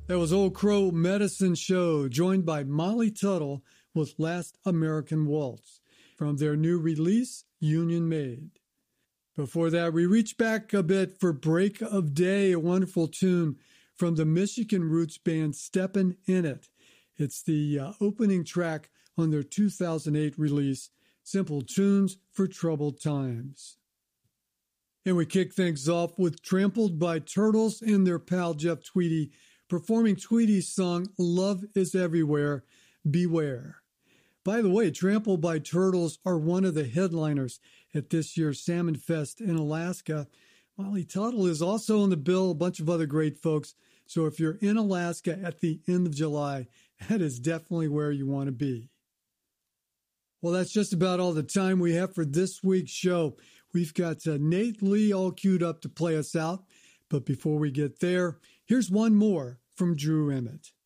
That was Old Crow Medicine Show, joined by Molly Tuttle with Last American Waltz from their new release, Union Made. Before that, we reach back a bit for Break of Day, a wonderful tune from the Michigan roots band Steppin' In It. It's the opening track on their 2008 release, Simple Tunes for Troubled Times. And we kick things off with Trampled by Turtles and their pal Jeff Tweedy, performing Tweedy's song, Love is Everywhere, Beware. By the way, Trampled by Turtles are one of the headliners at this year's Salmon Fest in Alaska. Molly Tuttle is also on the bill, a bunch of other great folks. So if you're in Alaska at the end of July, that is definitely where you want to be. Well, that's just about all the time we have for this week's show. We've got Nate Lee all queued up to play us out. But before we get there, here's one more from Drew Emmett.